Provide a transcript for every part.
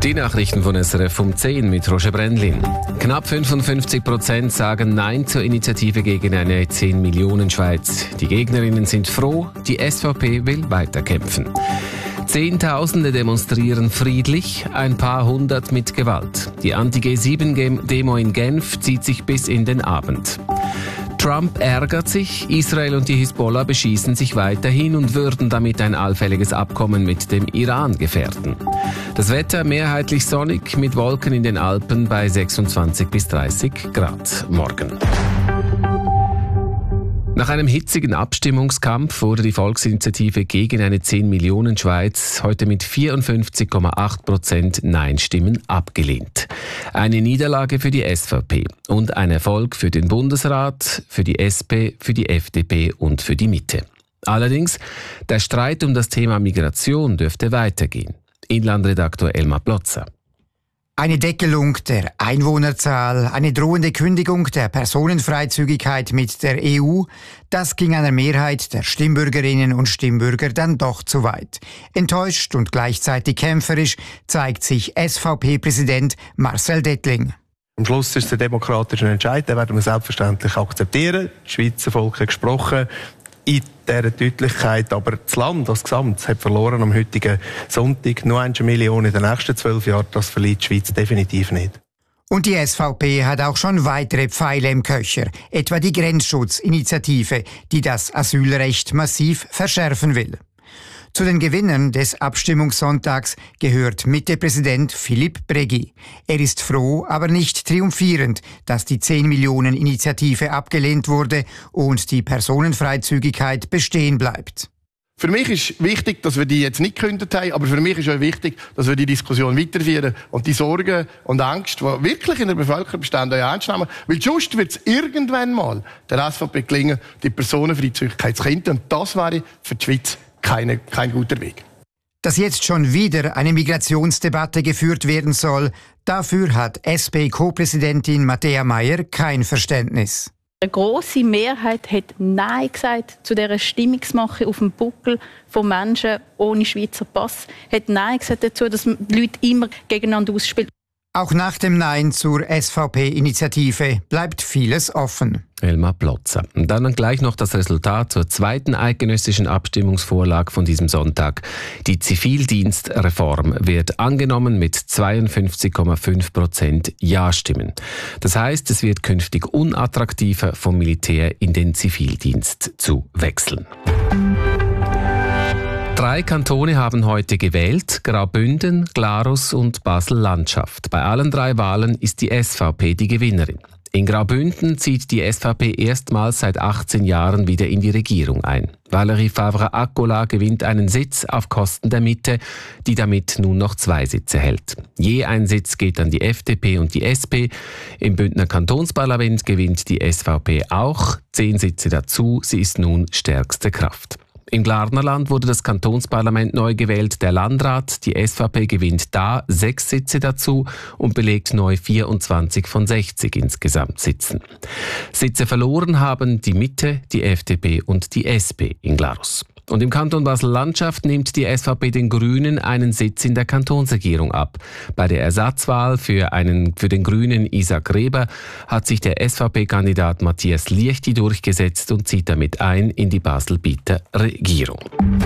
Die Nachrichten von SRF um 10 mit Roger Brändlin. Knapp 55% sagen Nein zur Initiative gegen eine 10 Millionen Schweiz. Die Gegnerinnen sind froh, die SVP will weiterkämpfen. Zehntausende demonstrieren friedlich, ein paar hundert mit Gewalt. Die Anti-G7-Demo in Genf zieht sich bis in den Abend. Trump ärgert sich, Israel und die Hisbollah beschießen sich weiterhin und würden damit ein allfälliges Abkommen mit dem Iran gefährden. Das Wetter mehrheitlich sonnig mit Wolken in den Alpen bei 26 bis 30 Grad morgen. Nach einem hitzigen Abstimmungskampf wurde die Volksinitiative gegen eine 10 Millionen Schweiz heute mit 54,8% Nein-Stimmen abgelehnt. Eine Niederlage für die SVP und ein Erfolg für den Bundesrat, für die SP, für die FDP und für die Mitte. Allerdings, der Streit um das Thema Migration dürfte weitergehen. Inlandredaktor Elmar Plotzer. Eine Deckelung der Einwohnerzahl, eine drohende Kündigung der Personenfreizügigkeit mit der EU, das ging einer Mehrheit der Stimmbürgerinnen und Stimmbürger dann doch zu weit. Enttäuscht und gleichzeitig kämpferisch zeigt sich SVP-Präsident Marcel Dettling. Am Schluss ist es ein demokratischer Entscheid, den werden wir selbstverständlich akzeptieren. Das Schweizer Volk hat gesprochen. In dieser Deutlichkeit, aber das Land als Gesamt hat verloren am heutigen Sonntag. Nur 1 Million in den nächsten 12 Jahren, das verliert die Schweiz definitiv nicht. Und die SVP hat auch schon weitere Pfeile im Köcher, etwa die Grenzschutzinitiative, die das Asylrecht massiv verschärfen will. Zu den Gewinnern des Abstimmungssonntags gehört Mitte-Präsident Philippe Bregui. Er ist froh, aber nicht triumphierend, dass die 10-Millionen-Initiative abgelehnt wurde und die Personenfreizügigkeit bestehen bleibt. Für mich ist wichtig, dass wir die jetzt nicht gekündigt haben, aber für mich ist auch wichtig, dass wir die Diskussion weiterführen und die Sorgen und Ängste, die wirklich in der Bevölkerung bestehen, ernst nehmen. Weil sonst wird es irgendwann mal der SVP gelingen, die Personenfreizügigkeit zu kinden. Und das wäre für die Schweiz kein guter Weg. Dass jetzt schon wieder eine Migrationsdebatte geführt werden soll, dafür hat SP-Co-Präsidentin Matthäa Meier kein Verständnis. Eine grosse Mehrheit hat Nein gesagt zu dieser Stimmungsmache auf dem Buckel von Menschen ohne Schweizer Pass. Hat Nein gesagt dazu, dass die Leute immer gegeneinander ausspielen. Auch nach dem Nein zur SVP-Initiative bleibt vieles offen. Elmar Plotzer. Und dann gleich noch das Resultat zur zweiten eidgenössischen Abstimmungsvorlage von diesem Sonntag. Die Zivildienstreform wird angenommen mit 52,5% Ja-Stimmen. Das heißt, es wird künftig unattraktiver, vom Militär in den Zivildienst zu wechseln. 3 Kantone haben heute gewählt: Graubünden, Glarus und Basel-Landschaft. Bei allen 3 Wahlen ist die SVP die Gewinnerin. In Graubünden zieht die SVP erstmals seit 18 Jahren wieder in die Regierung ein. Valérie Favre-Accola gewinnt einen Sitz auf Kosten der Mitte, die damit nun noch 2 Sitze hält. Je ein Sitz geht an die FDP und die SP. Im Bündner Kantonsparlament gewinnt die SVP auch 10 Sitze dazu. Sie ist nun stärkste Kraft. Im Glarnerland wurde das Kantonsparlament neu gewählt, der Landrat. Die SVP gewinnt da 6 Sitze dazu und belegt neu 24 von 60 insgesamt Sitzen. Sitze verloren haben die Mitte, die FDP und die SP in Glarus. Und im Kanton Basel-Landschaft nimmt die SVP den Grünen einen Sitz in der Kantonsregierung ab. Bei der Ersatzwahl für den Grünen Isaac Reber hat sich der SVP-Kandidat Matthias Liechti durchgesetzt und zieht damit ein in die Basel-Bieter Regierung.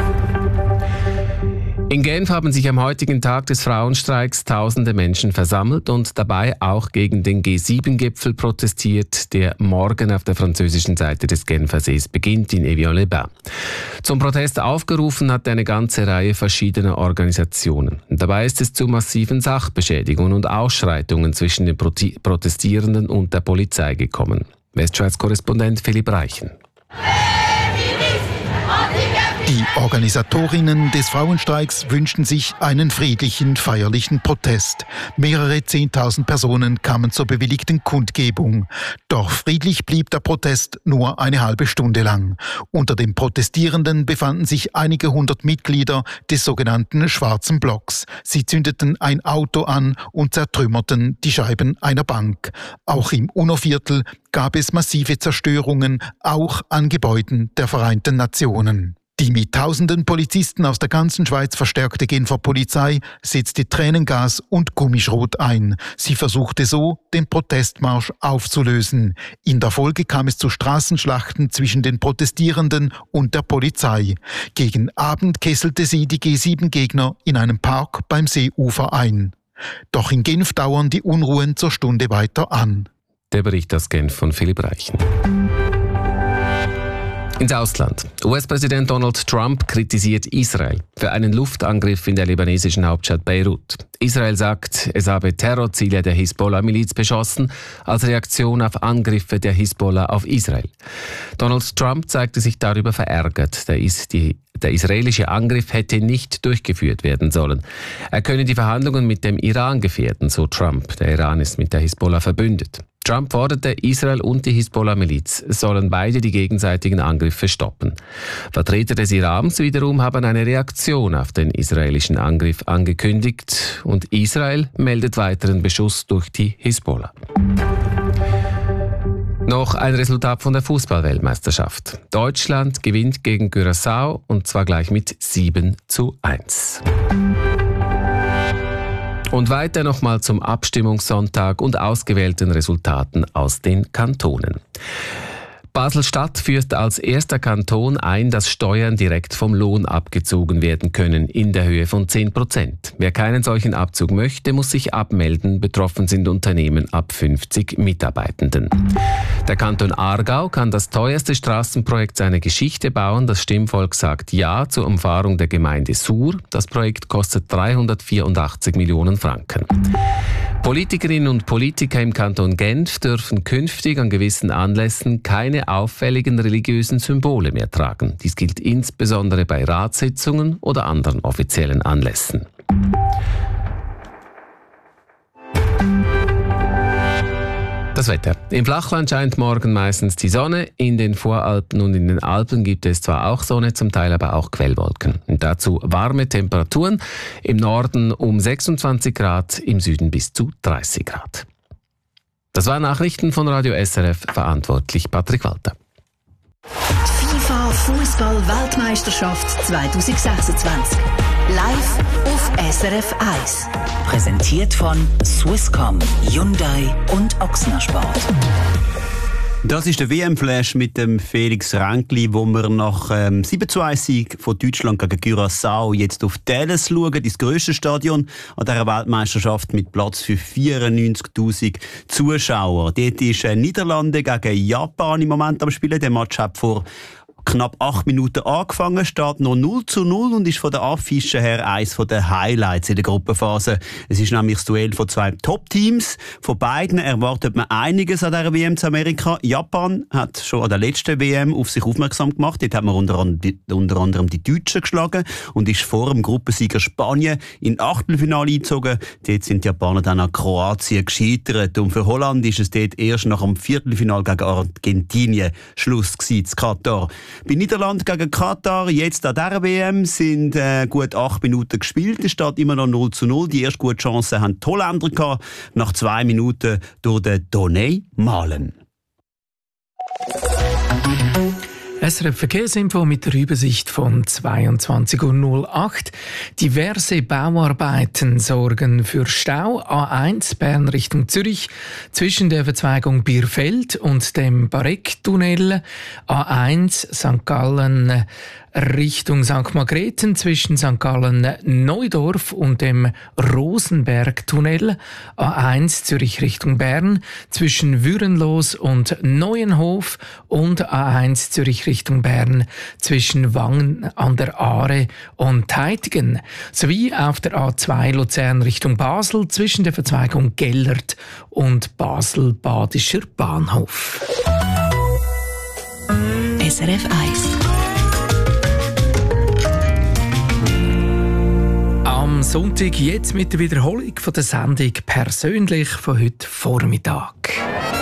In Genf haben sich am heutigen Tag des Frauenstreiks tausende Menschen versammelt und dabei auch gegen den G7-Gipfel protestiert, der morgen auf der französischen Seite des Genfersees beginnt, in Evian-les-Bains. Zum Protest aufgerufen hat eine ganze Reihe verschiedener Organisationen. Und dabei ist es zu massiven Sachbeschädigungen und Ausschreitungen zwischen den Protestierenden und der Polizei gekommen. Westschweiz-Korrespondent Philipp Reichen. Die Organisatorinnen des Frauenstreiks wünschten sich einen friedlichen, feierlichen Protest. Mehrere 10.000 Personen kamen zur bewilligten Kundgebung. Doch friedlich blieb der Protest nur eine halbe Stunde lang. Unter den Protestierenden befanden sich einige hundert Mitglieder des sogenannten Schwarzen Blocks. Sie zündeten ein Auto an und zertrümmerten die Scheiben einer Bank. Auch im UNO-Viertel gab es massive Zerstörungen, auch an Gebäuden der Vereinten Nationen. Die mit tausenden Polizisten aus der ganzen Schweiz verstärkte Genfer Polizei setzte Tränengas und Gummischrot ein. Sie versuchte so, den Protestmarsch aufzulösen. In der Folge kam es zu Straßenschlachten zwischen den Protestierenden und der Polizei. Gegen Abend kesselte sie die G7-Gegner in einem Park beim Seeufer ein. Doch in Genf dauern die Unruhen zur Stunde weiter an. Der Bericht aus Genf von Philipp Reichen. Ins Ausland. US-Präsident Donald Trump kritisiert Israel für einen Luftangriff in der libanesischen Hauptstadt Beirut. Israel sagt, es habe Terrorziele der Hisbollah-Miliz beschossen, als Reaktion auf Angriffe der Hisbollah auf Israel. Donald Trump zeigte sich darüber verärgert. Der israelische Angriff hätte nicht durchgeführt werden sollen. Er könne die Verhandlungen mit dem Iran gefährden, so Trump. Der Iran ist mit der Hisbollah verbündet. Trump forderte, Israel und die Hisbollah-Miliz sollen beide die gegenseitigen Angriffe stoppen. Vertreter des Irans wiederum haben eine Reaktion auf den israelischen Angriff angekündigt und Israel meldet weiteren Beschuss durch die Hisbollah. Noch ein Resultat von der Fußball-Weltmeisterschaft. Deutschland gewinnt gegen Curaçao und zwar gleich mit 7:1. Und weiter nochmal zum Abstimmungssonntag und ausgewählten Resultaten aus den Kantonen. Basel-Stadt führt als erster Kanton ein, dass Steuern direkt vom Lohn abgezogen werden können, in der Höhe von 10%. Wer keinen solchen Abzug möchte, muss sich abmelden. Betroffen sind Unternehmen ab 50 Mitarbeitenden. Der Kanton Aargau kann das teuerste Straßenprojekt seiner Geschichte bauen. Das Stimmvolk sagt Ja zur Umfahrung der Gemeinde Sur. Das Projekt kostet 384 Millionen Franken. Politikerinnen und Politiker im Kanton Genf dürfen künftig an gewissen Anlässen keine auffälligen religiösen Symbole mehr tragen. Dies gilt insbesondere bei Ratssitzungen oder anderen offiziellen Anlässen. Das Wetter. Im Flachland scheint morgen meistens die Sonne. In den Voralpen und in den Alpen gibt es zwar auch Sonne, zum Teil aber auch Quellwolken. Und dazu warme Temperaturen. Im Norden um 26 Grad, im Süden bis zu 30 Grad. Das waren Nachrichten von Radio SRF, verantwortlich Patrick Walter. FIFA Fußball-Weltmeisterschaft 2026. Live auf SRF 1. Präsentiert von Swisscom, Hyundai und Ochsner Sport. Das ist der WM-Flash mit dem Felix Ränkli, wo wir nach 7:1-Sieg von Deutschland gegen Curaçao jetzt auf Dallas schauen, das grösste Stadion an dieser Weltmeisterschaft mit Platz für 94'000 Zuschauer. Dort ist Niederlande gegen Japan im Moment am Spielen. Der Match hat vor knapp 8 Minuten angefangen, steht noch 0:0 und ist von der Affische her eines der Highlights in der Gruppenphase. Es ist nämlich das Duell von zwei Top-Teams. Von beiden erwartet man einiges an dieser WM zu Amerika. Japan hat schon an der letzten WM auf sich aufmerksam gemacht. Dort hat man unter anderem die Deutschen geschlagen und ist vor dem Gruppensieger Spanien in Achtelfinale eingezogen. Dort sind die Japaner dann an Kroatien gescheitert. Und für Holland ist es dort erst nach dem Viertelfinale gegen Argentinien Schluss gewesen, in Katar. Bei Niederland gegen Katar, jetzt an dieser WM, sind gut 8 Minuten gespielt. Es steht immer noch 0:0. Die erste gute Chance haben die Holländer gehabt. Nach 2 Minuten durch den Donny Malen. SRF Verkehrsinfo mit der Übersicht von 22:08 Uhr. Diverse Bauarbeiten sorgen für Stau. A1 Bern Richtung Zürich zwischen der Verzweigung Bierfeld und dem Bareck-Tunnel. A1 St. Gallen Richtung St. Margrethen zwischen St. Gallen-Neudorf und dem Rosenberg-Tunnel. A1 Zürich Richtung Bern zwischen Würenlos und Neuenhof und A1 Zürich Richtung Bern zwischen Wangen an der Aare und Teitigen. Sowie auf der A2 Luzern Richtung Basel zwischen der Verzweigung Gellert und Basel-Badischer Bahnhof. SRF 1. Am Sonntag jetzt mit der Wiederholung von der Sendung «Persönlich» von heute Vormittag.